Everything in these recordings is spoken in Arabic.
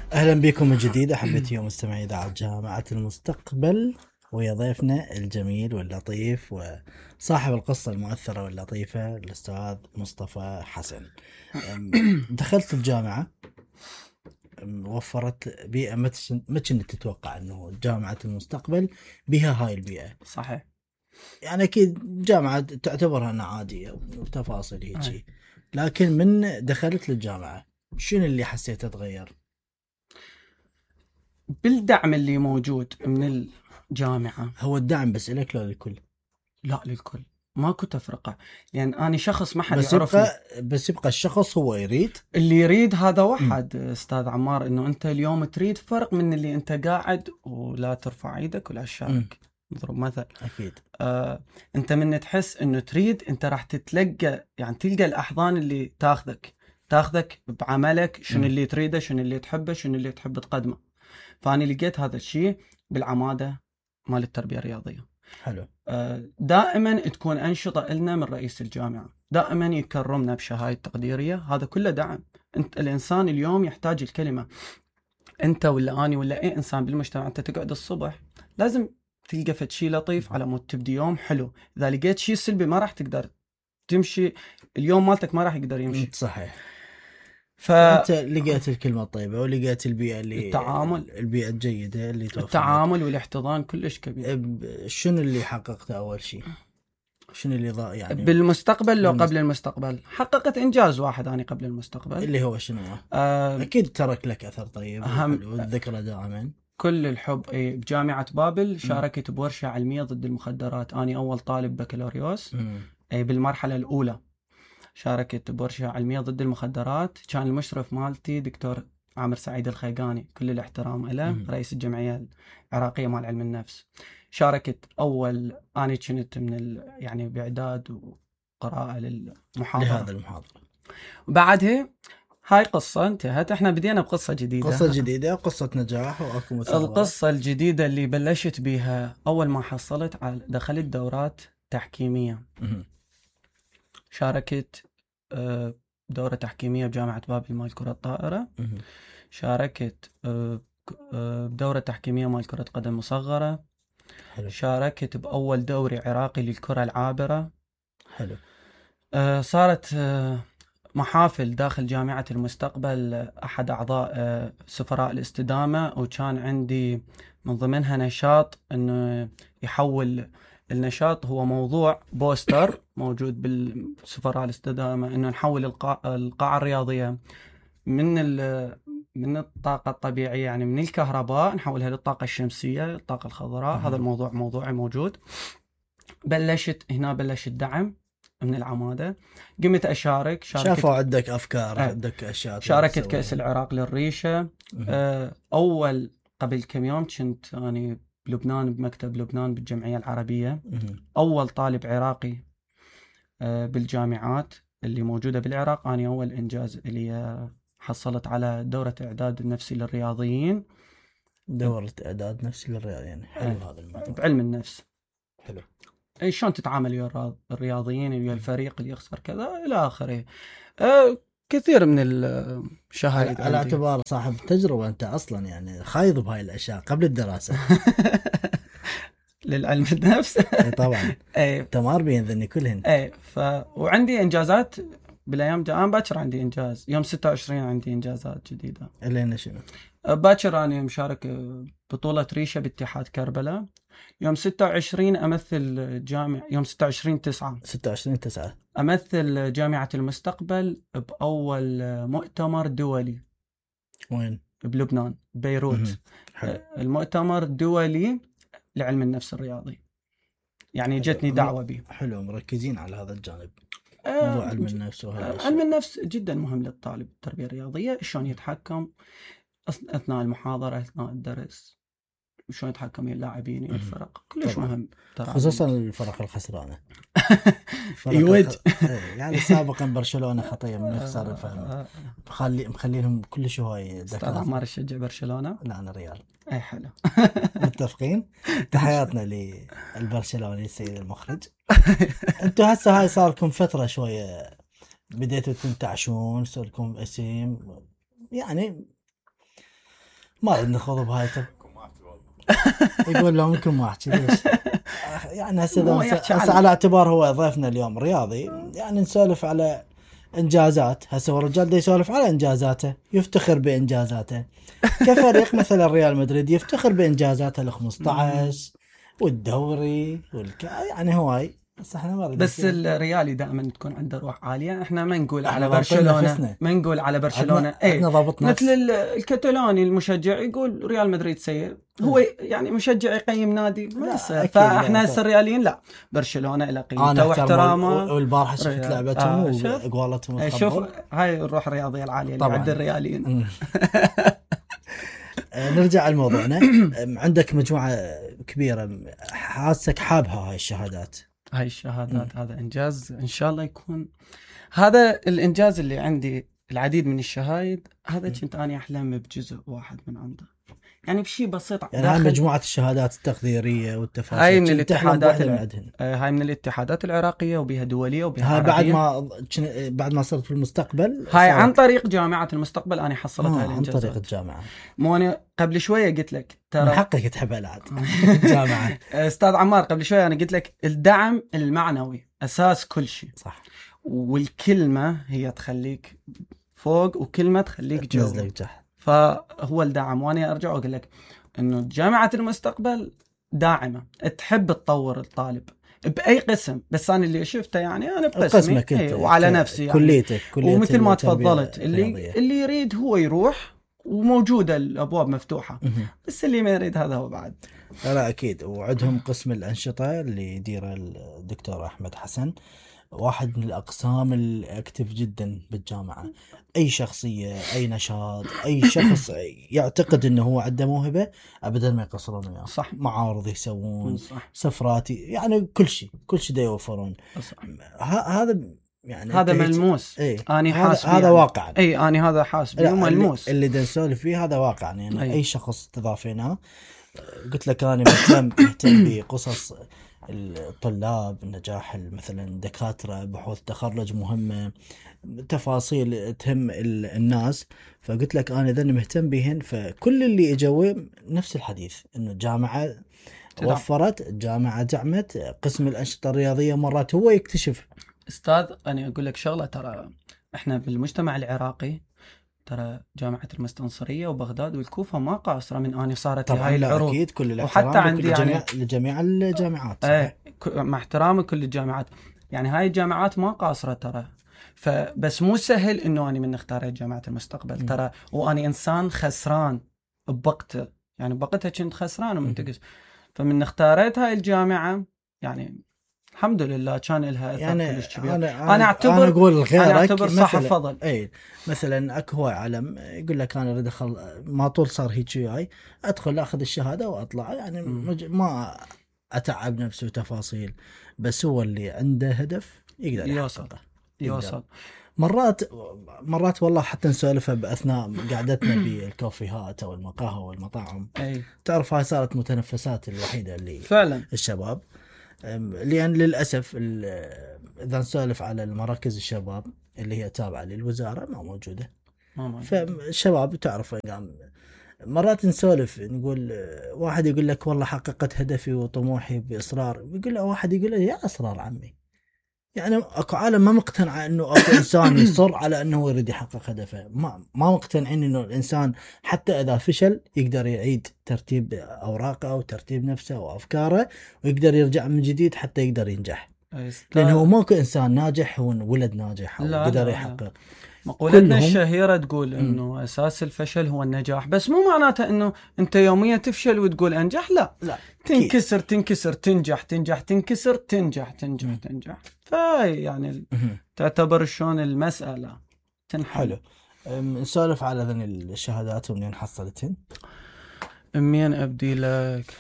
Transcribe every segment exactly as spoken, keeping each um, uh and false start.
أهلا بكم من جديد أحبتي ومستمعي إذاعة جامعة المستقبل، ويا ضيفنا الجميل واللطيف وصاحب القصة المؤثرة واللطيفة الأستاذ مصطفى حسن. أم، دخلت الجامعة، أم، وفرت بيئة ما تش- ما كنت تتوقع أنه جامعة المستقبل بها هاي البيئة. صحيح. يعني أكيد جامعة تعتبرها أنها عادية وتفاصيل أي. هيجي، لكن من دخلت للجامعة شنو اللي حسيته تغير؟ بالدعم اللي موجود من الجامعة. هو الدعم بس إلك لا للكل؟ لا، للكل، ماكو تفرقة. يعني أنا شخص ما حد بس يعرفني. يبقى بس يبقى الشخص هو يريد. اللي يريد هذا مم. واحد، أستاذ عمار، إنه أنت اليوم تريد فرق من اللي أنت قاعد ولا ترفع ايدك ولا مم. تشارك. نضرب مثل. اكيد. آه، أنت من تحس إنه تريد، أنت راح تتلقى، يعني تلقى الأحضان اللي تاخذك تاخذك بعملك، شنو مم. اللي تريده، شنو اللي تحبه، شنو اللي تحب تقدمه. فأنا لقيت هذا الشيء بالعمادة مال التربية الرياضية. حلو. آه، دائما تكون أنشطة إلنا من رئيس الجامعة، دائما يكرمنا بشهاية تقديرية، هذا كله دعم. انت الإنسان اليوم يحتاج الكلمة. أنت ولا أني ولا أي إنسان بالمجتمع، أنت تقعد الصبح لازم تلقى فد شيء لطيف على مود تبدي يوم حلو. إذا لقيت شيء سلبي ما راح تقدر تمشي، اليوم مالتك ما راح يقدر مم. يمشي. صحيح. فانت فالتعامل لقيت الكلمه الطيبه ولقيت البيئه اللي البيئه الجيده اللي توفر لك. التعامل والاحتضان كلش كبير. ب- شنو اللي حققته اول شيء؟ شنو اللي ضاع يعني؟ بالمستقبل لو بالمست... قبل المستقبل، حققت إنجاز واحد أنا قبل المستقبل. اللي هو شنو هو؟ أه اكيد ترك لك اثر طيب أهم وحلو والذكرى دائما. كل الحب. إيه، بجامعة بابل شاركت بورشة علمية ضد المخدرات، أنا أول طالب بكالوريوس. مم. إيه، بالمرحلة الأولى شاركت بورشة علمية ضد المخدرات. كان المشرف مالتي دكتور عامر سعيد الخيقاني، كل الاحترام له، مم. رئيس الجمعية العراقية مال علم النفس. شاركت أول، أنا كنت من ال... يعني بإعداد وقراءة للمحاضرة. لهذا المحاضره بعدها هاي قصة انتهت، احنا بدينا بقصة جديدة. قصه جديده، قصه نجاح واكو مثابره. القصة الجديدة اللي بلشت بيها أول ما حصلت على دخلت دورات تحكيمية. مم. شاركت آه، دورة تحكيمية بجامعة بابل مال كرة الطائرة. مم. شاركت آه، آه، بدورة تحكيمية مال كرة قدم مصغرة. حلو. شاركت بأول دوري عراقي للكرة العابرة. حلو. آه، صارت آه، محافل داخل جامعة المستقبل، أحد أعضاء آه، سفراء الاستدامة، وكان عندي من ضمنها نشاط أنه يحول النشاط، هو موضوع بوستر موجود بالسفراء الاستدامة، أنه نحول القاع, القاعة الرياضية من من الطاقة الطبيعية، يعني من الكهرباء، نحولها للطاقة الشمسية، الطاقة الخضراء. مم. هذا الموضوع موضوعي موجود. بلشت هنا بلش الدعم من العمادة. قمت أشارك شاركت شافوا عندك افكار، آه. عندك اشياء شاركت تسويها. كأس العراق للريشة. مم. آه. أول قبل كم يوم كنت أنا بلبنان، بمكتب لبنان بالجمعية العربية. مم. أول طالب عراقي آه بالجامعات اللي موجودة بالعراق. أنا أول إنجاز اللي آه حصلت على دورة إعداد النفسي للرياضيين. دورة إعداد نفسي للرياض، يعني حلو آه. هذا الموضوع. بعلم النفس. حلو. اي شلون تتعامل ويا الرا- الرياضيين، ويا الفريق اللي يخسر كذا الى اخره. أه كثير من على, الشهايد على عندي. اعتبار صاحب تجربة أنت أصلا يعني خايض بهاي الأشياء قبل الدراسة. للعلم بالنفس. إي طبعا. اي تمار بين ذني كلهن. اي ف وعندي انجازات بالايام جا. انا باكر عندي انجاز يوم ستة وعشرين، عندي انجازات جديده. إلا إنه شنو؟ أه، باكر انا مشارك أه، بطوله ريشه باتحاد كربلاء. يوم ستة وعشرين امثل جامع، يوم ستة وعشرين تسعة ستة وعشرين تسعة. امثل جامعه المستقبل باول مؤتمر دولي وين؟ بلبنان، بيروت. مهم. حلو. المؤتمر الدولي لعلم النفس الرياضي، يعني حلو. جتني مر... دعوة به. حلو، مركزين على هذا الجانب، آه، موضوع علم ج- النفس آه، علم وهالأشياء. النفس جدا مهم للطالب التربية الرياضية، شلون يتحكم أث- أثناء المحاضرة، أثناء الدرس، شلون يتحكم ويا اللاعبين ويا مهم. الفرق، كلش طبعا. مهم ترى. خصوصا الفرق الخسرانة. فرق يود. الخ... إيه، يعني سابقا برشلونة خطية من يخسر، فهم مخلي مخلينهم كلش هواي استاذ دكاترة. عمار يشجع برشلونة. لا أنا ريال. اي حلو. متفقين. تحياتنا للبرشلوني السيد المخرج. انتوا هسه هاي صار لكم فترة شوية بديتوا تنتعشون، صار لكم اسم يعني ما اريد نخوض بهايته. يقول لهم يمكن ما احكي ليش يعني هسه هسه على اعتبار هو ضيفنا اليوم رياضي، يعني نسولف على انجازات. هسه هو الرجال ده يسولف على انجازاته، يفتخر بانجازاته كفريق مثلا ريال مدريد يفتخر بانجازاته ال خمسطعش والدوري والك... يعني هواي. بس احنا ما بس الريالي دائما تكون عنده روح عاليه. احنا ما نقول على ضابطين برشلونه نفسنا. ما نقول على برشلونه عدنا عدنا ضابط نفس. مثل ال- الكتالوني المشجع يقول ريال مدريد سيء، هو يعني مشجع يقيم نادي ما لا، يصير. أكيد فاحنا لا. هسه الرياليين لا، برشلونه له انا قيمته احترم واحترامه. والبارحه شفت ريال. لعبتهم آه، شوف. واقوالتهم إيه، شوف هاي الروح الرياضيه العاليه اللي طبعاً. عند الرياليين. آه، نرجع لموضوعنا. آم، عندك مجموعه كبيره حاسك حابها هاي الشهادات. هاي الشهادات هذا انجاز ان شاء الله يكون. هذا الانجاز اللي عندي العديد من الشهايد، هذا كنت اني احلم بجزء واحد من عنده، يعني بشيء بسيط. يعني هاي مجموعه الشهادات التقديريه والتفاصيل هاي من كنت الاتحادات تحلم الع... بواحدة من آه، هاي من الاتحادات العراقيه وبها دوليه وبها هاي بعد عربية. ما كن- بعد ما صرت في المستقبل هاي صارت- عن طريق جامعه المستقبل انا حصلت آه هاي عن الانجازات. طريق الجامعه. مو انا قبل شويه قلت لك من ترى حقك تحبها العاد. الجامعه استاذ عمار قبل شويه انا قلت لك الدعم المعنوي اساس كل شيء، صح. والكلمه هي تخليك فوق وكلمه تخليك جوا، تنزلك تحت. فهو الدعم. وانا ارجع واقول لك انه جامعه المستقبل داعمه، تحب تطور الطالب باي قسم. بس انا اللي شفته يعني انا بقسمي قسمك وعلى ك- نفسي يعني. كليتك كلية ومثل ما التربية تفضلت اللي الرياضية. اللي يريد هو يروح وموجوده الابواب مفتوحه، مهم. بس اللي ما يريد هذا هو بعد. لا لا اكيد. وعندهم قسم الانشطه اللي يديره الدكتور احمد حسن، واحد من الاقسام الاكتف جدا بالجامعه. اي شخصيه اي نشاط اي شخص يعتقد انه هو عنده موهبه ابدا ما يقصرون وياه. صح. معارض يسوون، صح. سفرات، يعني كل شيء كل شيء دا يوفرون. صح. ه- هذا يعني هذا أنت هيك- ملموس. ايه اني هذا, حاسس هذا يعني. واقعا. اي اني هذا حاسس بيه لا، ملموس. اللي, اللي دا نسولف فيه هذا واقعا يعني. أي. اي شخص تضافيناه قلت لك انا مهتم مهتم بقصص الطلاب، نجاح مثلا دكاتره، بحوث تخرج مهمه، تفاصيل تهم ال- الناس. فقلت لك انا اذا مهتم بهن. فكل اللي اجوا نفس الحديث انه الجامعه تدعم. وفرت، الجامعه دعمت قسم الانشطه الرياضيه. مرات هو يكتشف. استاذ انا اقول لك شغله، ترى احنا بالمجتمع العراقي ترى جامعه المستنصريه وبغداد والكوفه ما قاصره من اني صارت لي طبعا هاي لا العروض. اكيد كل الاحترام وحتى عندي لجميع يعني لجميع الجامعات. ايه ك- مع احترامي كل الجامعات، يعني هاي الجامعات ما قاصره ترى. فبس مو سهل انه اني من اختاريت جامعه المستقبل م. ترى، واني انسان خسران بوقته، يعني بوقتها كنت خسران ومنتقص. فمن اختاريت هاي الجامعه يعني الحمد لله كان لها اثر يعني كلش كبير. انا انا اعتبر انا اقول غيرك انا اعتبر صاحب مثلاً- فضل. اي مثلا اكو هواي عالم يقول لك انا اريد ادخل، ما طول صار هيك وياي، ادخل اخذ الشهاده واطلع، يعني م. مج... ما اتعب نفسي وتفاصيل. بس هو اللي عنده هدف يقدر يوصل يحققه. يوصل. مرات مرات والله حتى نسولفها باثناء قعدتنا بالكافيهات او المقاهي والمطاعم. اي تعرف هاي صارت متنفسات الوحيده اللي فعلا. الشباب. أم، لأن للأسف ال- إذا نسولف على المراكز الشباب اللي هي تابعة للوزارة ما موجودة. ما ما فالشباب تعرف يعني مرات نسولف نقول أه، واحد يقول لك والله حققت هدفي وطموحي بإصرار، يقول له واحد يقول له يا إصرار عمي. يعني اكو عالم ما مقتنع انه اكو انسان يصر على انه يريد يحقق هدفه. ما ما مقتنعين انه الانسان حتى اذا فشل يقدر يعيد ترتيب اوراقه وترتيب نفسه وافكاره ويقدر يرجع من جديد حتى يقدر ينجح. لانه هو ماكو انسان ناجح هو ولد ناجح او لا قدر لا يحقق. لا. مقولتنا كلهم- الشهيرة تقول انه اساس الفشل هو النجاح، بس مو معناته انه انت يوميا تفشل وتقول انجح، لا لا تنكسر تنكسر تنجح تنجح تنكسر تنجح تنجح تنجح. فهي يعني مهم. تعتبر شلون المسألة تنحل. حلو. أم، نسولف على ذن الشهادات ومنين حصلتهن. منين ابدي لك؟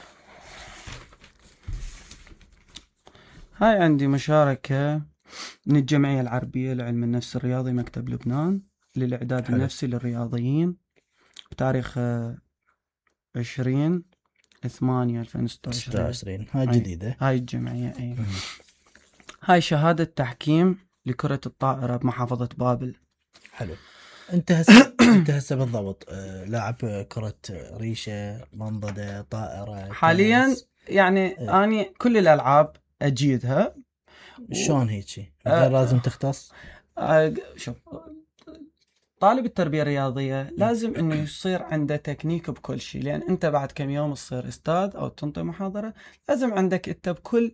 هاي عندي مشاركة من الجمعية العربية لعلم النفس الرياضي مكتب لبنان للإعداد حلو. النفسي للرياضيين بتاريخ آه، عشرين ثمانية ألفين وستة ستة وعشرين. هاي هاي- جديدة. هاي الجمعية أي. مهم. هاي شهادة تحكيم لكرة الطائرة بمحافظة بابل. حلو. انت هسه انت هسه بالضبط آه، لاعب كرة ريشة، منضدة، طائرة، حاليا تنس. يعني آه، اني كل الالعاب اجيدها. و... شلون هيجي من غير آه لازم تختص؟ آه شوف، طالب التربية الرياضية مم. لازم انه يصير عنده تكنيك بكل شيء، لان انت بعد كم يوم تصير استاذ او تنطي محاضرة، لازم عندك انت بكل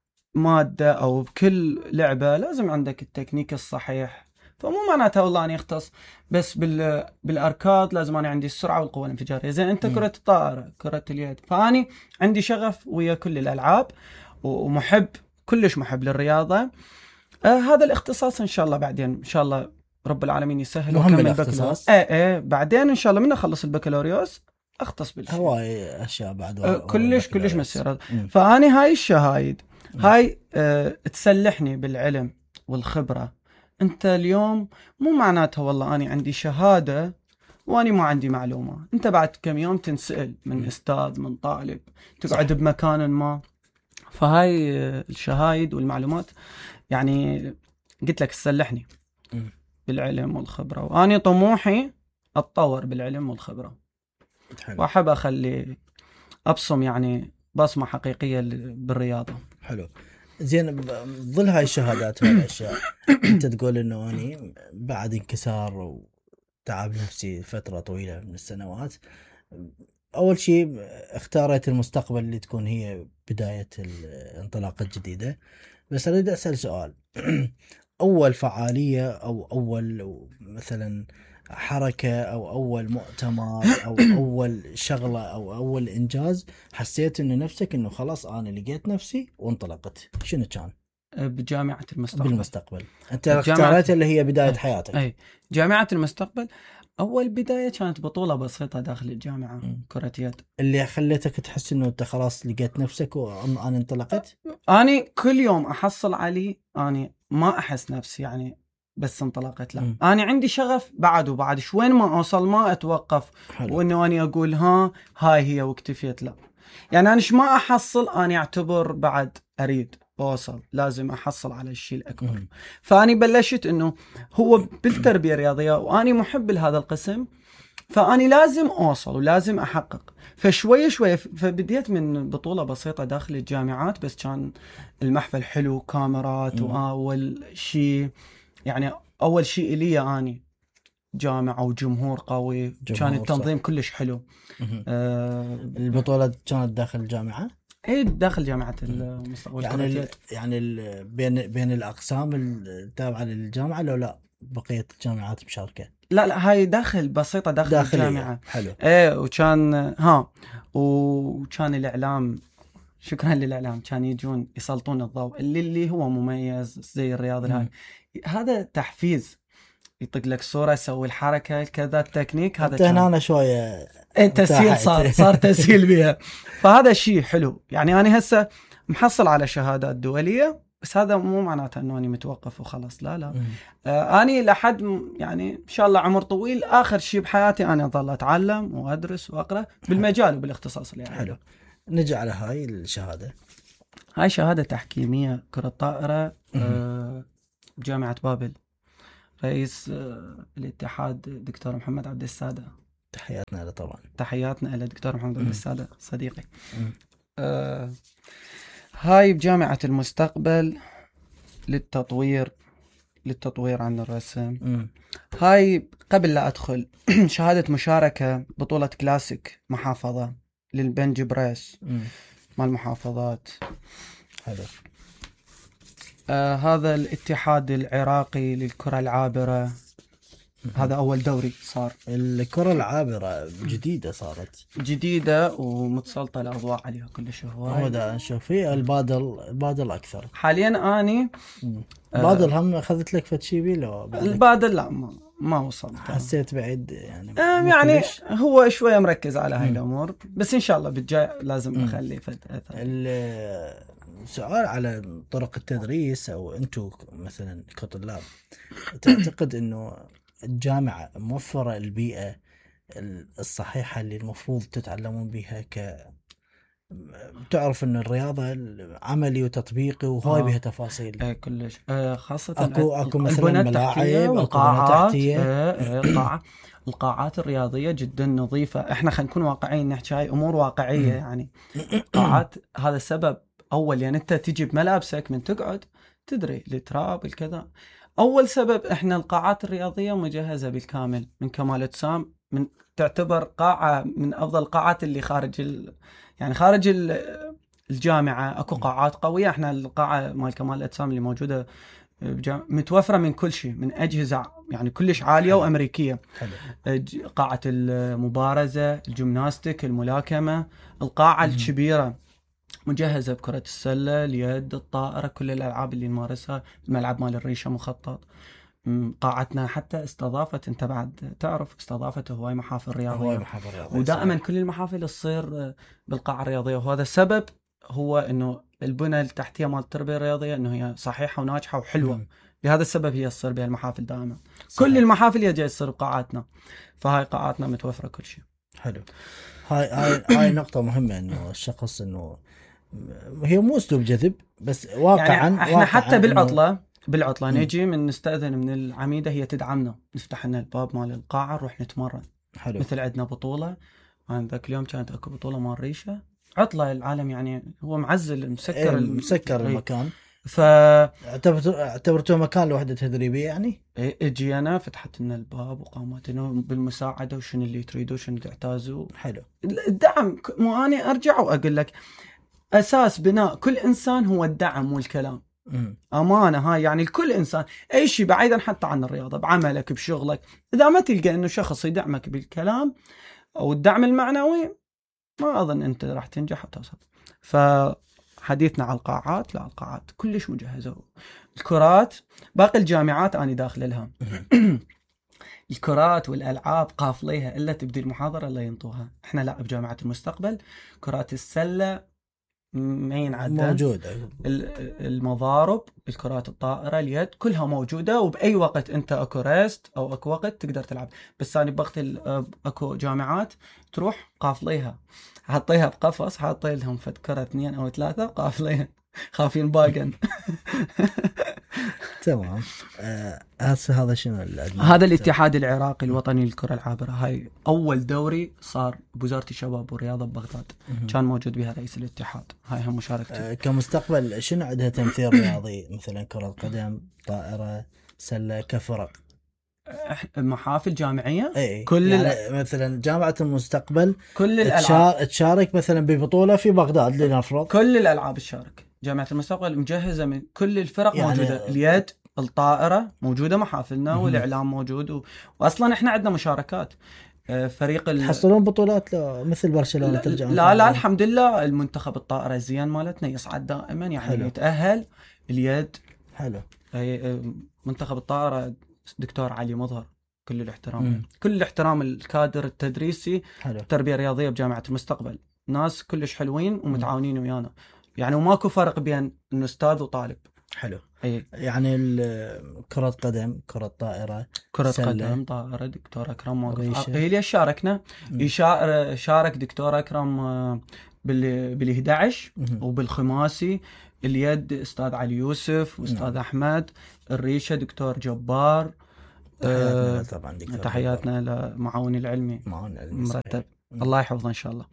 مادة او بكل لعبة لازم عندك التكنيك الصحيح. فمو معناتها والله اني اختص بس بال بالاركاد، لازم انا عندي السرعة والقوة الانفجارية. زين انت مم. كرة الطائرة، كرة اليد، فاني عندي شغف ويا كل الالعاب ومحب، كلش محب للرياضة. آه هذا الاختصاص ان شاء الله بعدين ان شاء الله رب العالمين يسهل مهم واكمل بكالوريوس. الاختصاص. ايه ايه بعدين ان شاء الله من اخلص البكالوريوس اختص بالشيء. هواي اشياء بعد ورا آه ورا كلش كلش البكالوريوس. مسيرة. مم. فاني هاي الشهايد مم. هاي آه تسلحني بالعلم والخبرة. انت اليوم مو معناتها والله اني عندي شهادة واني ما عندي معلومة. انت بعد كم يوم تنسأل من مم. استاذ، من طالب، تقعد صح. بمكان ما. فهاي آه، الشهايد والمعلومات يعني قلت لك تسلحني مم. بالعلم والخبرة، وأنا طموحي أتطور بالعلم والخبرة، حلو. وأحب أخلي أبصم يعني بصمة حقيقية ل- بالرياضة. حلو. زين، بظل هاي الشهادات وهاي الاشياء انت تقول انه اني بعد انكسار وتعب نفسي فترة طويلة من السنوات، اول شيء اختاريت المستقبل اللي تكون هي بداية الانطلاقة الجديدة. بس اريد اسأل سؤال. اول فعالية او اول مثلا حركة او اول مؤتمر او اول شغلة او اول انجاز حسيت انه نفسك انه خلاص انا لقيت نفسي وانطلقت، شنو كان بجامعة المستقبل. بالمستقبل؟ انت جامعة اختاريت اللي هي بداية أي. حياتك. أي جامعة المستقبل. أول بداية كانت بطولة بسيطة داخل الجامعة، م. كرة يد. اللي خليتك تحس انه انت خلاص لقيت نفسك وانا انطلقت. أنا كل يوم أحصل علي، أنا ما أحس نفسي يعني بس انطلقت، لا. م. أنا عندي شغف بعد وبعد شوين ما أوصل ما أتوقف. حلو. وإنه أنا أقول ها هاي هي واكتفيت، لا. يعني أنا إيش ما أحصل أنا أعتبر بعد أريد أوصل، لازم أحصل على الشيء الأكبر. م. فأني بلشت إنه هو بالتربية الرياضية وأني محب لهذا القسم، فأني لازم أوصل ولازم أحقق. فشوية شوية فبديت من بطولة بسيطة داخل الجامعات، بس كان المحفل حلو، كاميرات، م. وأول شيء يعني أول شيء إلي أني جامعة وجمهور قوي، كان جمهور، التنظيم صح. كلش حلو. م. آه البطولة كانت داخل الجامعة. ايه داخل جامعة المستقبل. يعني ال... يعني ال... بين بين الاقسام التابعة للجامعة لو لا بقية الجامعات مشاركة؟ لا لا هاي داخل بسيطة داخل داخلية. الجامعة. حلو. ايه وكان ها وكان الاعلام، شكرا للاعلام، كان يجون يسلطون الضوء اللي اللي هو مميز زي الرياض الهاي. هذا تحفيز، يطق لك صورة، سوي الحركة كذا، التكنيك هذا انت هنا أنا شوية تسهيل، صار صار تسهيل بها. فهذا شيء حلو. يعني أنا هسه محصل على شهادات دولية، بس هذا مو معناته انه اني متوقف وخلاص، لا لا. آه اني لحد يعني ان شاء الله عمر طويل، اخر شيء بحياتي انا اظل اتعلم وادرس واقرا بالمجال وبالاختصاص اللي يعني. حلو. نجي على هاي الشهادة. هاي شهادة تحكيمية كرة طائرة، آه جامعة بابل. رئيس آه الاتحاد دكتور محمد عبد السادة. تحياتنا له طبعا. تحياتنا له دكتور محمد عبد السادة صديقي. آه هاي بجامعة المستقبل للتطوير للتطوير عن الرسم. م. هاي قبل لا أدخل شهادة مشاركة بطولة كلاسيك محافظة للبنج بريس مع المحافظات. حلو. آه هذا الاتحاد العراقي للكرة العابرة. م. هذا أول دوري صار. الكرة العابرة جديدة، صارت جديدة ومتسلطة الأضواء عليها كلش هواي. هو ده نشوف فيه البادل. البادل أكثر حاليا أني بادل. هم أخذت لك فتشي بي لو البادل لا ما ما وصلت، حسيت بعيد يعني. آه يعني هو شوية مركز على هاي الأمور، بس إن شاء الله بالجاي لازم مم. أخلي فترة. السؤال على طرق التدريس أو أنتو مثلا كطلاب، تعتقد أنه الجامعة موفرة البيئة الصحيحة اللي المفروض تتعلمون بها ك تعرف ان الرياضه عملي وتطبيقي وهاي آه. بها تفاصيل. ايه كلش. آه خاصة اكو اكو مثلا البنى التحتية ملاعب، اكو بنى والقاعات. تحتيه. ايه ايه القاعة القاعات الرياضية جدا نظيفة. احنا خلينا نكون واقعيين، نحكي هاي امور واقعية يعني. قاعات هذا السبب اول، يعني انت تجي بملابسك من تقعد تدري التراب الكذا. اول سبب احنا القاعات الرياضية مجهزة بالكامل من كمال اجسام، من تعتبر قاعة من افضل القاعات اللي خارج ال... يعني خارج ال... الجامعة. اكو قاعات قوية. احنا القاعة مال كمال الاجسام اللي موجودة بجام... متوفرة من كل شيء، من اجهزة يعني كلش عالية حلو. وامريكية. حلو. قاعة المبارزة، الجيمناستيك، الملاكمة. القاعة مم. الكبيرة مجهزة بكرة السلة، اليد، الطائرة، كل الألعاب اللي نمارسها. الملعب مال الريشة مخطط. م، قاعتنا حتى استضافت، انت بعد تعرف استضافت هواي محافل هواي رياضية. محافل رياضية. ودائما صحيح. كل المحافل تصير بالقاعة الرياضية، وهذا السبب هو انه البنى التحتية مال التربية الرياضية انه هي صحيحة وناجحة وحلوة. مم. لهذا السبب هي تصير بها المحافل دائما. صحيح. كل المحافل يجي تصير بقاعاتنا، فهاي قاعاتنا متوفرة كل شيء. حلو. هاي هاي هاي نقطة مهمة، انه الشخص انه هي مو اسلوب جذب بس واقعا. يعني احنا واقعاً حتى بالعطلة بالعطلة مم. نجي من نستأذن من العميدة، هي تدعمنا، نفتح لنا الباب مال القاعة نروح نتمرن. حلو. مثل عندنا بطولة، أنا ذاك اليوم كانت اكو بطولة مال ريشة، عطلة العالم يعني هو معزل مسكر إيه، الم- مسكر إيه. المكان. ف اعتبرته اعتبرته مكان لوحدة تدريبية يعني. إيه، اجي انا فتحت لنا الباب وقامت انه بالمساعدة وشنو اللي تريدوا شنو تعتازوا. حلو. الدعم، ك- مو اني ارجع واقول لك اساس بناء كل انسان هو الدعم والكلام. مم. امانه هاي يعني الكل انسان اي شيء بعيدا حتى عن الرياضه، بعملك بشغلك، اذا ما تلقى انه شخص يدعمك بالكلام او الدعم المعنوي ما اظن انت راح تنجح وتوصل. فحديثنا على القاعات، لا القاعات كلش مجهزه. الكرات باقي الجامعات اني داخل لها الكرات والالعاب قافليها، الا تبدي المحاضره الا ينطوها. احنا لا، بجامعه المستقبل كرات السله ما ينعدل، موجودة. ال- المضارب، الكرات الطائرة، اليد، كلها موجودة. وبأي وقت أنت أكو ريست أو أكو وقت تقدر تلعب. بس أنا بوقت ال- أكو جامعات تروح قافليها، حاطيها بقفص، حاطين لهم فكرة اثنين أو ثلاثة قافلين خافين باقن. تمام. آه هسه هذا شنو الأدنى؟ هذا الاتحاد العراقي الوطني للكرة العابرة. هاي أول دوري صار بوزارة الشباب والرياضة ببغداد، مهم. كان موجود بها رئيس الاتحاد. هاي هم مشاركته. آه كمستقبل شنو عندها تمثيل رياضي مثلا كرة قدم، طائرة، سلة كفرق؟ إح- محافل جامعية اي كل يعني الأ- مثلا جامعة المستقبل كل الألعاب تشار... تشارك مثلا ببطولة في بغداد لنفرض. كل الألعاب تشارك. جامعة المستقبل مجهزة من كل الفرق يعني- موجودة. اليد، الطائرة موجودة محافلنا، مهم. والإعلام موجود و... وأصلا إحنا عندنا مشاركات. آه، فريق ال... تحصلون بطولات لو مثل برشلونة لا, ترجعون؟ لا لا الحمد لله المنتخب الطائرة الزين مالتنا يصعد دائما يعني حلو. يتأهل. اليد حلو. آه، آه، منتخب الطائرة دكتور علي مظهر كل الاحترام، مم. كل الاحترام الكادر التدريسي حلو. التربية الرياضية بجامعة المستقبل، ناس كلش حلوين ومتعاونين ويانا، يعني وماكو فرق بين انه استاذ وطالب. حلو. اي يعني ال- كرة قدم، كرة طائرة، كرة سلة. قدم، طائرة، دكتور اكرم موقف. ريشة. هي ليش شاركنا؟ مم. يشار شارك دكتور اكرم آه، بال بال إحدى عشر مهم. وبالخماسي. اليد استاذ علي يوسف واستاذ نعم. احمد. الريشة دكتور جبار. تحياتنا آه، طبعا دكتور تحياتنا لمعاوني العلمي معون علمي. صحيح. مرتب، مم. الله يحفظه ان شاء الله.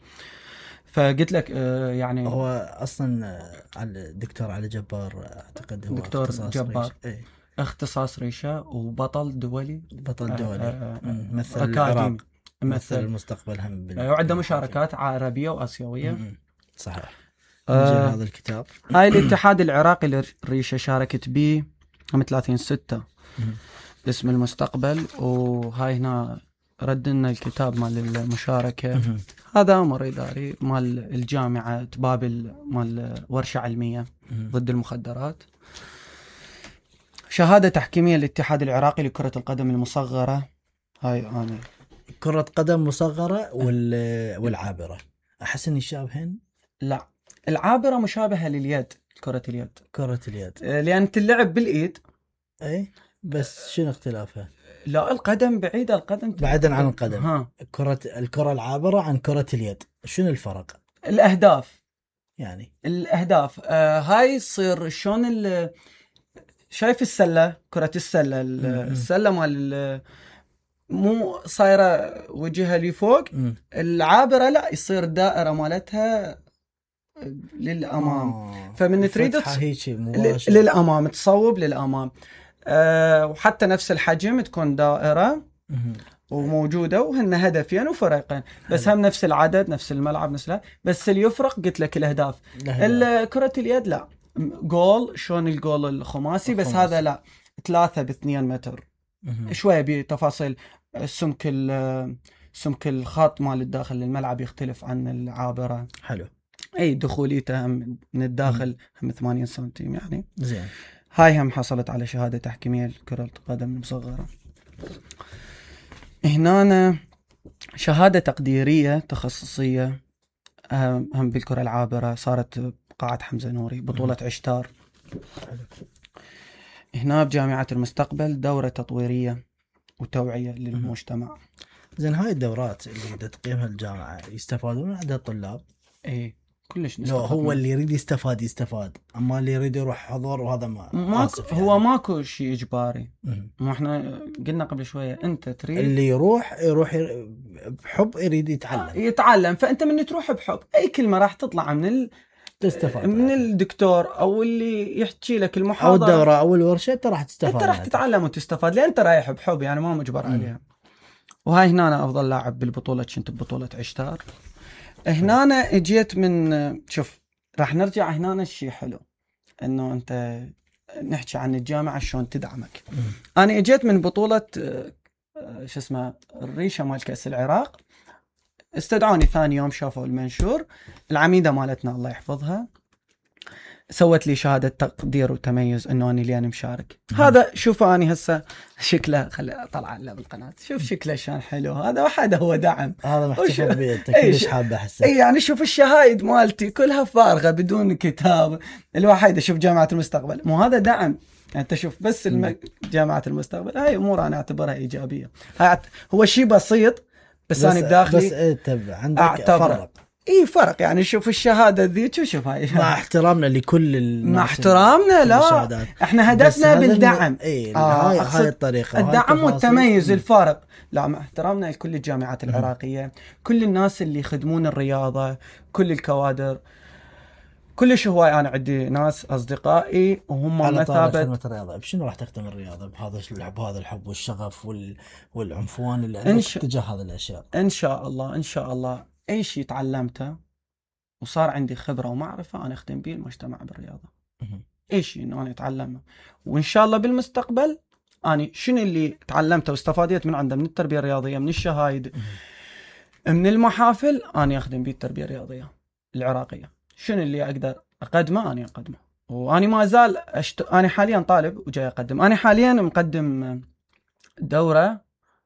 فقلت لك آه، يعني هو اصلا آه، على الدكتور علي جبار آه، اعتقد هو دكتور اختصاص جبار. ريش. ايه. اختصاص ريشة وبطل دولي، بطل آه، دولي. آه، مم. مثل أكاديمي. العراق، مثل مثل المستقبل هم بال- آه، وعنده بالمحافل. مشاركات عربية وآسيوية. مم. صحيح. آه، نجي لهذا الكتاب. هاي الاتحاد العراقي للريشة شاركت به يوم ثلاثين ستة مم. اسم المستقبل. وهاي هنا رد لنا الكتاب مال المشاركة. مم. هذا أمر إداري مال الجامعة بابل، مال ورشة علمية مم. ضد المخدرات. شهادة تحكيمية للاتحاد العراقي لكرة القدم المصغرة. هاي أنا كرة قدم مصغرة وال... والعابرة أحس إني شابهن. لا، العابرة مشابهة لليد، كرة اليد، كرة اليد. آه، لأن تلعب بالإيد. أي بس شنو اختلافها؟ لا القدم بعيدة، القدم بعيدا عن القدم. ها. كرة الكرة العابرة عن كرة اليد، شنو الفرق؟ الأهداف يعني الاهداف آه هاي تصير شلون ال- شايف السله، كره السله، ال- مم. السله مال ال- مو صايره وجهها لفوق، مم. العابره لا يصير دائره مالتها للامام. آه. فمن تريد فتحة تص- هيك ل- مباشرة. للامام، تصوب للامام. أه وحتى نفس الحجم تكون دائره مم. وموجوده، وهن هدفين وفريقين، بس حلو. هم نفس العدد، نفس الملعب، نفس ال- بس اللي يفرق قلت لك الاهداف. الأهداف. ال- كره اليد لا، جول شلون الجول الخماسي، بس الخماسي. هذا لا، ثلاثة باثنين متر، مم. شويه بتفاصيل. سمك ال- سمك الخط مال الداخل الملعب يختلف عن العابره. حلو. اي دخوليته هم من الداخل هم ثمانين سنتيم يعني. زين. هاي هم حصلت على شهاده تحكيميه لكره القدم المصغره. هنا أنا شهاده تقديريه تخصصيه هم هم بالكره العابره، صارت بقاعه حمزه نوري، بطوله عشتار. هنا بجامعه المستقبل دوره تطويريه وتوعيه للمجتمع. زين، هاي الدورات اللي تقيمها الجامعة يستفادون عندها الطلاب؟ اي كلش لا، نستفاد هو منه. اللي يريد يستفاد يستفاد، اما اللي يريد يروح حضور وهذا ما ماكو، آسف هو يعني. ماكو شيء اجباري. مم. ما احنا قلنا قبل شويه انت تريد اللي يروح يروح ير- بحب يريد يتعلم. يتعلم، فانت من تروح بحب اي كلمه راح تطلع من ال... تستفاد من بعد. الدكتور او اللي يحكي لك او المحاضره، الدورة او الورشة انت راح تستفاد انت راح منها. تتعلم وتستفاد، لان انت رايح بحب يعني، ما مجبر مم. عليها. وهاي هنا أنا افضل لاعب بالبطوله، كنت ببطوله عشتار. هنا أنا اجيت من، شوف راح نرجع هنا الشيء حلو انه انت نحكي عن الجامعه شلون تدعمك. مم. انا اجيت من بطوله آه، آه، شو اسمه الريشه مال كاس العراق، استدعوني ثاني يوم، شافوا المنشور، العميده مالتنا الله يحفظها سوت لي شهاده تقدير وتميز انه انا لي مشارك. مم. هذا شوفوا اني هسه شكله، خلي اطلع له بالقناه، شوف شكله شان حلو، هذا واحد هو دعم. هذا وش- محتفظ به انت إيش- كلش حابه احسه. اي يعني شوف الشهايد مالتي كلها فارغه بدون كتاب، الواحد يشوف جامعه المستقبل، مو هذا دعم يعني. انت شوف بس الم... جامعه المستقبل، هاي امور انا اعتبرها ايجابيه. هاي أعت- هو شيء بسيط بس, بس انا بداخلي بس انت عندك أعتبر. فرق. اي فرق يعني، شوف الشهاده ذيك وشوف هاي مع احترامنا لكل الناس، مع احترامنا كل لا الشهادات. احنا بس هدفنا هذا بالدعم. الم- اي آه، هاي أقصد هاي الطريقه، وهاي الدعم التفاصيل. والتميز مم. الفارق. لا مع احترامنا لكل الجامعات العراقيه، كل الناس اللي يخدمون الرياضه، كل الكوادر، كلش هواي. انا عندي ناس اصدقائي وهم على طاري مثابه. خدمة الرياضة، بشنو راح تخدم الرياضة بهذا الحب بهذا الحب والشغف وال... والعنفوان اللي عندك إنش- تجاه هذه الأشياء؟ ان شاء الله ان شاء الله اي شيء تعلمته وصار عندي خبره ومعرفه انا اخدم به المجتمع بالرياضه. مهم. اي شيء انه انا اتعلمه، وان شاء الله بالمستقبل اني شنو اللي تعلمته واستفاديت من عنده، من التربيه الرياضيه، من الشهايد، من المحافل، اني اخدم به التربيه الرياضيه العراقيه. شنو اللي اقدر اقدمه اني اقدمه. واني ما زال أشت... انا حاليا طالب وجاي اقدم. انا حاليا مقدم دوره،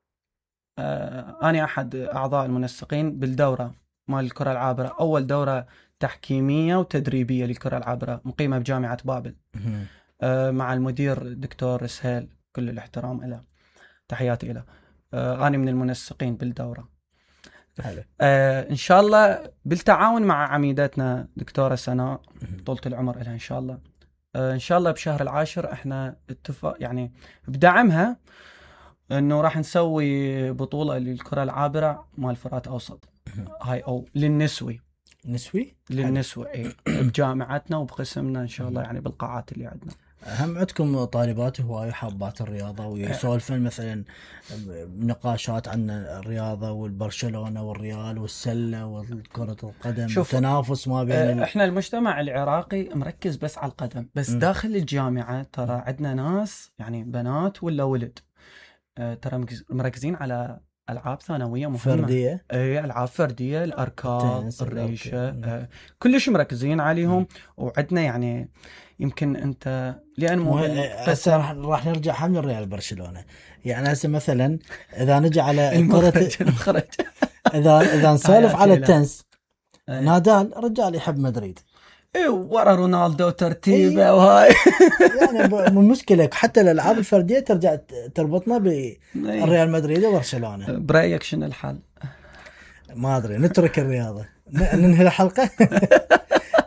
آه، انا احد اعضاء المنسقين بالدوره مال الكره العابره، اول دوره تحكيميه وتدريبيه للكره العابره مقيمه بجامعه بابل، مهم. آه، مع المدير الدكتور سهيل، كل الاحترام له، تحياتي له. آه، انا من المنسقين بالدوره. حلو. آه، ان شاء الله بالتعاون مع عميدتنا دكتوره سناء طولة العمر لها ان شاء الله. آه، ان شاء الله بشهر العاشر احنا اتفق يعني بدعمها انه راح نسوي بطوله للكره العابره مال فرات اوسط، هاي او للنسوي نسوي للنسوة إيه، بجامعتنا وبقسمنا ان شاء الله، يعني بالقاعات اللي عندنا. هم عندكم طالبات هواي حابات الرياضة ويسولفن مثلا نقاشات عن الرياضة والبرشلونة والريال والسلة والكرة القدم، شوف، التنافس ما بين آه، ال... احنا المجتمع العراقي مركز بس على القدم، بس م. داخل الجامعة ترى عندنا ناس يعني بنات ولا ولد، آه، ترى مركز- مركزين على ألعاب ثانوية مهمة. فردية. اي ألعاب فردية، الأركاض، التنس، الريشة، الأوكي. آه، كلش مركزين عليهم. وعندنا يعني يمكن أنت لأن مو مو- هسه راح راح نرجع هم للريال برشلونة. يعني هسه مثلا اذا نجي على كرة المخرج المخرج اذا اذا نسولف على حياتي له. التنس، إيه. نادال رجال يحب مدريد، ايه ورا رونالدو ترتيبه إيه. وهاي. يعني ب- مو مشكلة. حتى الالعاب الفردية ترجع ت- تربطنا بالريال مدريد وبرشلونة. برأيك شنو الحل؟ ما ادري، نترك الرياضة ن- ننهي الحلقة.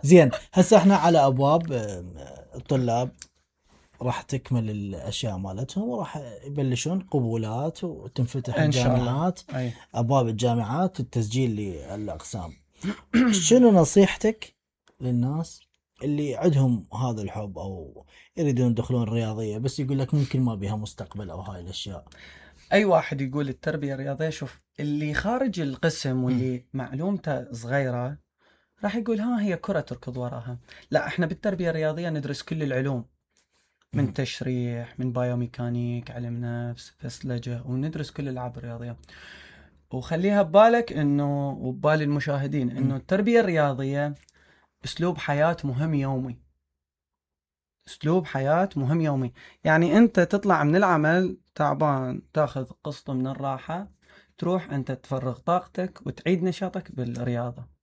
زين هسه احنا على ابواب الطلاب راح تكمل الاشياء مالتهم وراح يبلشون قبولات وتنفتح إن شاء الله. الجامعات، أي. ابواب الجامعات والتسجيل للاقسام. شنو نصيحتك للناس اللي عندهم هذا الحب او يريدون يدخلون الرياضيه بس يقول لك ممكن ما بها مستقبل او هاي الاشياء؟ اي واحد يقول التربيه الرياضيه، شوف اللي خارج القسم واللي معلومته صغيره راح يقول ها هي كره تركض وراها. لا، احنا بالتربيه الرياضيه ندرس كل العلوم، من تشريح، من بايوميكانيك، علم نفس، فسلجه، وندرس كل الالعاب الرياضيه. وخليها ببالك انه وببال المشاهدين انه التربيه الرياضيه اسلوب حياه مهم يومي. اسلوب حياه مهم يومي، يعني انت تطلع من العمل تعبان، تاخذ قسط من الراحه، تروح انت تفرغ طاقتك وتعيد نشاطك بالرياضه.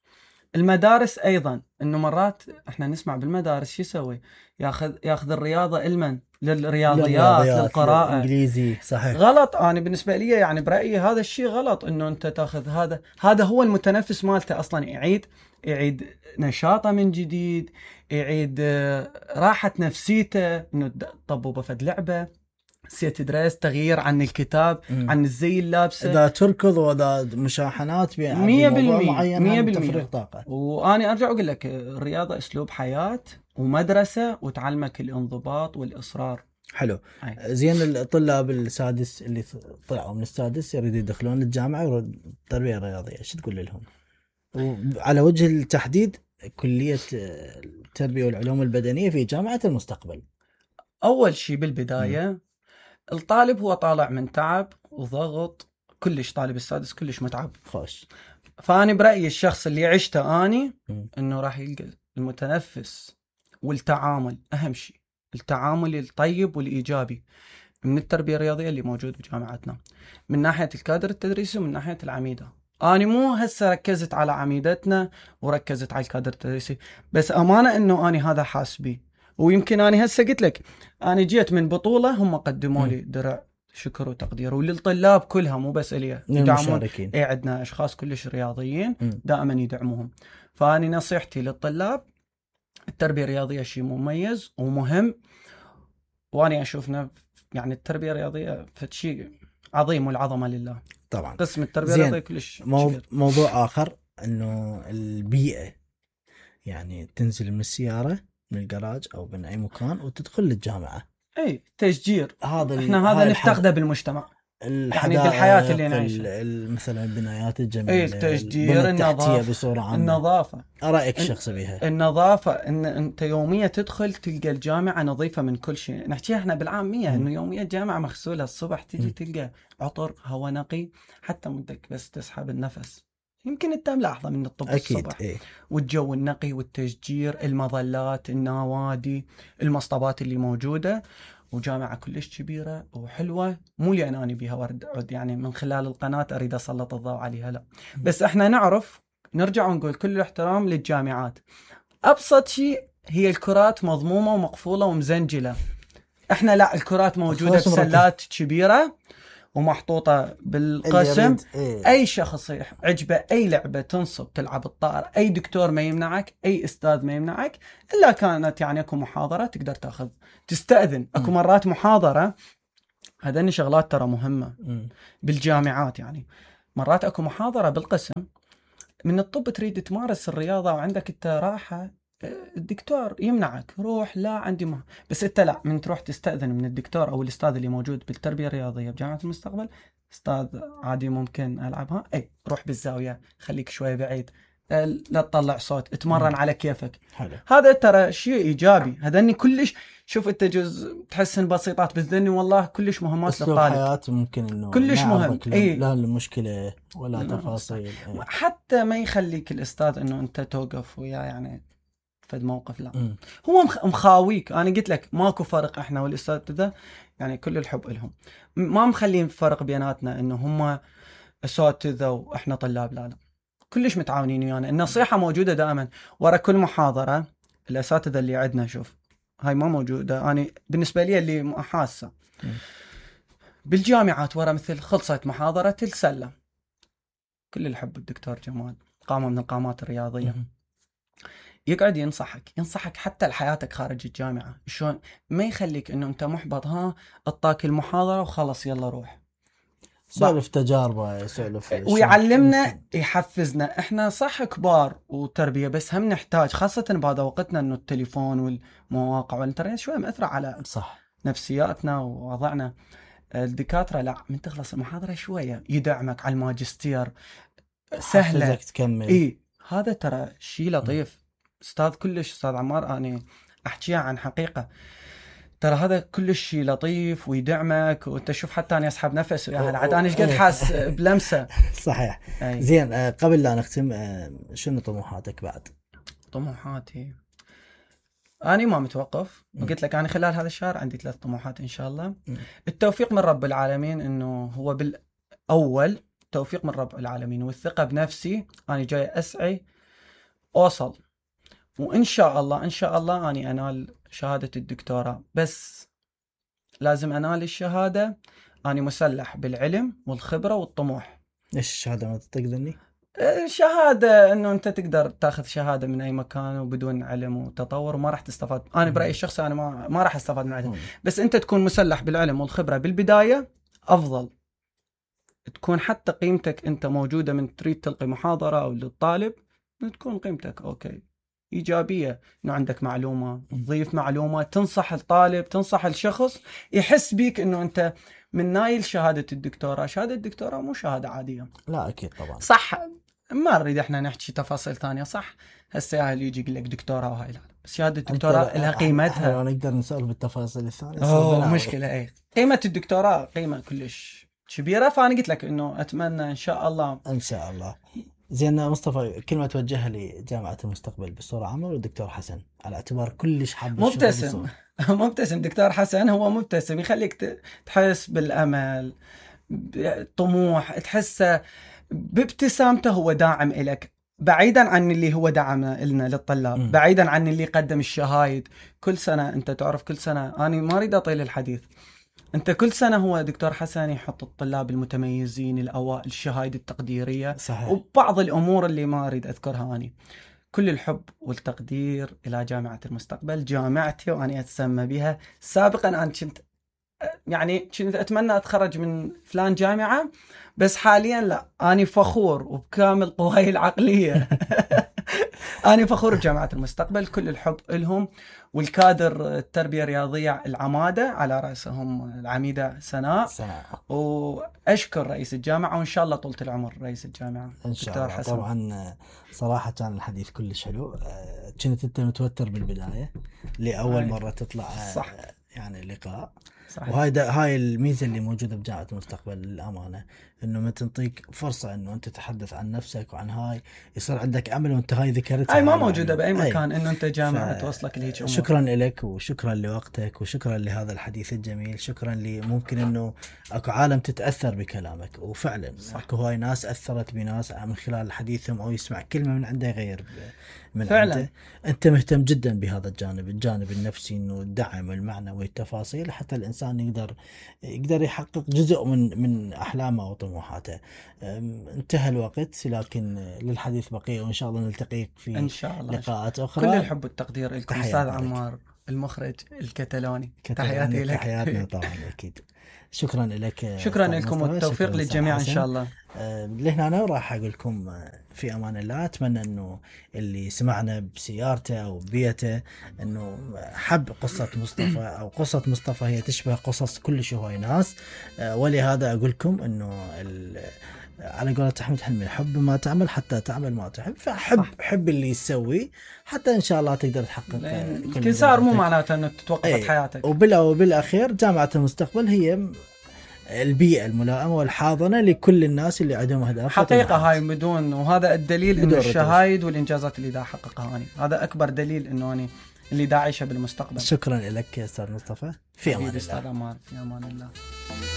المدارس ايضا، انه مرات احنا نسمع بالمدارس شو يسوي، ياخذ ياخذ الرياضه علما للرياضيات، للقراءه، انجليزي. صحيح. غلط. انا بالنسبه لي يعني برايي هذا الشيء غلط، انه انت تاخذ هذا هذا هو المتنفس مالته اصلا، يعيد يعيد نشاطه من جديد، يعيد راحه نفسيته، انه طبوا بفد لعبه، سيت دريس، تغيير عن الكتاب، م. عن الزي اللابسه، اذا تركض واذا مشاحنات مية بالمية مية بالمية تفريغ طاقه. وانا ارجع اقول لك الرياضه اسلوب حياه ومدرسه وتعلمك الانضباط والاصرار. حلو. أي. زين الطلاب السادس اللي طلعوا من السادس يريدوا يدخلون الجامعه ويريدون التربيه الرياضيه، شو تقول لهم؟ وعلى وجه التحديد كليه التربيه والعلوم البدنيه في جامعه المستقبل. اول شيء بالبدايه م. الطالب هو طالع من تعب وضغط كلش، طالب السادس كلش متعب. خوش. فأنا برأيي الشخص اللي عشته أني إنه راح يلقى المتنفس والتعامل أهم شيء، التعامل الطيب والإيجابي من التربية الرياضية اللي موجود بجامعتنا، من ناحية الكادر التدريسي ومن ناحية العميدة. أنا مو هسه ركزت على عميدتنا وركزت على الكادر التدريسي، بس أمانة إنه أنا هذا حاسبي. ويمكن أنا هسه قلت لك أنا جيت من بطولة هم قدموا لي درع شكر وتقدير، وللطلاب كلها مو بس إليه يدعمون. إيه عندنا أشخاص كلش رياضيين دائما يدعموهم. فأنا نصيحتي للطلاب التربية الرياضية شيء مميز ومهم، وأنا أشوفنا يعني التربية الرياضية فشيء عظيم والعظمة لله. طبعا قسم التربية الرياضية كلش مو... موضوع آخر إنه البيئة، يعني تنزل من السيارة من الجراج أو من أي مكان وتدخل للجامعة. اي تشجير، هذا احنا هذا نفتقده بالمجتمع، يعني بالحياة اللي نعيشها، مثلا البنايات الجميلة، اي التشجير، النظافة بصورة عامة. النظافة رأيك الشخصي بها؟ النظافة، ان انت يوميا تدخل تلقى الجامعة نظيفة من كل شيء. نحكيها احنا بالعامية انه يوميا الجامعة مغسولة، الصبح تيجي تلقى عطر، هواء نقي، حتى مدك بس تسحب النفس يمكن انت ملاحظه من الطب الصبح. إيه؟ والجو النقي والتشجير، المظلات، النوادي، المصطبات اللي موجودة، وجامعة كلش كبيرة وحلوة. مو لأن أنا بيها ورد عد يعني من خلال القناة أريد أسلط الضوء عليها، لا، بس احنا نعرف نرجع ونقول كل الاحترام للجامعات. أبسط شيء هي الكرات مضمومة ومقفولة ومزنجلة، احنا لا، الكرات موجودة بسلات كبيرة ومحطوطة بالقسم. إيه؟ أي شخص عجبه أي لعبة تنصب تلعب الطائرة، أي دكتور ما يمنعك، أي أستاذ ما يمنعك، إلا كانت يعني أكو محاضرة تقدر تأخذ تستأذن. أكو مرات محاضرة، هذني شغلات ترى مهمة م. بالجامعات، يعني مرات أكو محاضرة بالقسم من الطب تريد تمارس الرياضة وعندك انت راحة، الدكتور يمنعك، روح لا عندي مه... بس انت لا، من تروح تستأذن من الدكتور او الاستاذ اللي موجود بالتربية الرياضية بجامعة المستقبل، استاذ عادي ممكن العبها، اي روح بالزاوية، خليك شوي بعيد، لا تطلع صوت، اتمرن م. على كيفك. حلو. هذا ترى شيء ايجابي، هذني كلش، شوف انت جزء تحسن بسيطات بس ذني والله كلش مهمات للطالب. الحياة ممكن انه كلش مهم، اي لا المشكلة ولا تفاصيل، ايه. حتى ما يخليك الاستاذ انه انت توقف وياه يعني فد موقف، لا م. هو مخاويك. انا قلت لك ماكو فرق احنا والاستاذ يعني كل الحب لهم، ما مخلين فرق بيناتنا انه هم اساتذه واحنا طلاب، لا لا، كلش متعاونين ويانا. يعني النصيحه موجوده دائما ورا كل محاضره. الاساتذه اللي عندنا شوف هاي ما موجوده، انا بالنسبه لي اللي حاسه بالجامعات ورا مثل خلصت محاضره السله، كل الحب الدكتور جمال، قامه من القامات الرياضيه، م. يقعد ينصحك ينصحك حتى لحياتك خارج الجامعة، شلون ما يخليك انه انت محبط، ها اعطاك المحاضرة وخلص يلا روح. سولف تجاربه، سولف ويعلمنا يحفزنا. احنا صح كبار وتربية، بس هم نحتاج خاصة بهذا وقتنا انه التليفون والمواقع والانترنت شوية مأثرة على صح نفسياتنا ووضعنا. الدكاترة لا، من تخلص المحاضرة شوية يدعمك على الماجستير، سهلة تكمل. اي هذا ترى شيء لطيف. استاذ كلش استاذ عمار، انا احكيها عن حقيقة، ترى هذا كل شيء لطيف ويدعمك، وانت شوف حتى انا اسحب نفس ويا هلا عاد انا ايش قد حاس بلمسه. صحيح. أي. زين، قبل لا نختم، شنو طموحاتك بعد؟ طموحاتي أنا ما متوقف، وقلت لك أنا خلال هذا الشهر عندي ثلاث طموحات إن شاء الله. م. التوفيق من رب العالمين، إنه هو بالأول توفيق من رب العالمين، والثقة بنفسي. أنا جاي أسعي أوصل، وإن شاء الله إن شاء الله أنا أنال شهادة الدكتوراه، بس لازم أنال الشهادة أنا مسلح بالعلم والخبرة والطموح. إيش الشهادة ما تقدرني؟ شهادة انه انت تقدر تاخذ شهادة من اي مكان وبدون علم وتطور وما راح تستفاد. انا برأيي الشخصي انا ما ما راح استفاد من العلم، بس انت تكون مسلح بالعلم والخبرة بالبداية افضل. تكون حتى قيمتك انت موجودة، من تريد تلقي محاضرة او للطالب تكون قيمتك اوكي ايجابية، انه عندك معلومة تضيف معلومة، تنصح الطالب، تنصح الشخص، يحس بيك انه انت من نايل شهادة الدكتوراه. شهادة الدكتوراه مو شهادة عادية. لا اكيد طبعا. صح، ما نريد احنا نحكي تفاصيل ثانية. صح هسه اللي يجي يقول لك دكتوراه وهاي، لا بس شهادة الدكتوراه لها قيمتها. لو نقدر نسولف بالتفاصيل الثانية اوه مشكلة. اي قيمة الدكتوراه قيمة كلش كبيرة، فانا قلت لك انه اتمنى ان شاء الله. ان شاء الله. زين مصطفى، كلمة توجهها لجامعة المستقبل بصورة عامة والدكتور حسن، على اعتبار كلش حاب مبتسم. مبتسم دكتور حسن، هو مبتسم يخليك تحس بالامل، طموح، تحسه بابتسامته هو داعم إلك، بعيدا عن اللي هو دعم لنا للطلاب، م. بعيدا عن اللي قدم الشهايد كل سنة. انت تعرف كل سنة، انا ما اريد اطيل الحديث، انت كل سنة هو دكتور حسن يحط الطلاب المتميزين الاوائل الشهايد التقديرية. صحيح. وبعض الامور اللي ما اريد اذكرها اني. كل الحب والتقدير الى جامعة المستقبل، جامعتي وانا اتسمى بها. سابقا انا كنت يعني كنت أتمنى أتخرج من فلان جامعة، بس حاليا لا، أنا فخور وبكامل قواي العقلية. أنا فخور بجامعة المستقبل، كل الحب لهم، والكادر التربية الرياضية العمادة على رأسهم العميدة سناء. سناء. وأشكر رئيس الجامعة، وإن شاء الله طولة العمر رئيس الجامعة إن شاء الله. حسن. طبعا صراحة كان الحديث كلش حلو. كنت أنت متوتر بالبداية لأول هاي. مرة تطلع صح. يعني لقاء صحيح. وهاي هاي الميزة اللي موجودة بجامعة المستقبل للأمانة، إنه ما تنطيك فرصة إنه أنت تتحدث عن نفسك وعن هاي، يصير عندك أمل. وأنت هاي ذكرتها، هاي ما موجودة بأي مكان، إنه أنت جامعة ف... توصلك لهيك أمور. شكرا لك، وشكرا لوقتك، وشكرا لهذا الحديث الجميل. شكرا لي ممكن إنه أكو عالم تتأثر بكلامك، وفعلا أكو هاي ناس أثرت بناس من خلال حديثهم، أو يسمع كلمة من عنده غير من فعلا. عنده. أنت مهتم جدا بهذا الجانب، الجانب النفسي، إنه الدعم والمعنوي والتفاصيل، حتى الإنسان يقدر يقدر يحقق جزء من من أحلامه وطموحاته. انتهى الوقت، لكن للحديث بقية، وإن شاء الله نلتقيك في إن شاء الله لقاءات أخرى. كل الحب والتقدير لكم أستاذ عمار المخرج الكتالوني. تحياتي لك. تحياتنا طبعا أكيد. شكرا لك. شكرا لكم، والتوفيق للجميع إن شاء الله. لهنا أنا راح أقول لكم في أمان الله. أتمنى أنه اللي سمعنا بسيارته أو ببيته أنه حب قصة مصطفى، أو قصة مصطفى هي تشبه قصص كل شوي ناس. ولهذا أقول لكم أنه على قولة أحمد حلمي، حب ما تعمل حتى تعمل ما تحب. فحب صح. حب اللي يسوي حتى إن شاء الله تقدر تحقق. الكسار مو معناته أنه تتوقفت ايه. حياتك. وبلا وبالأخير جامعة المستقبل هي البيئة الملائمة والحاضنة لكل الناس اللي عندهم أهداف حقيقة. هاي بدون، وهذا الدليل إنه الشهايد والإنجازات اللي دا حققها أنا، هذا أكبر دليل إنه أنا اللي دا عايشة بالمستقبل. شكرا لك يا أستاذ مصطفى. في أمان الله. أستاذ عمار، في أمان الله.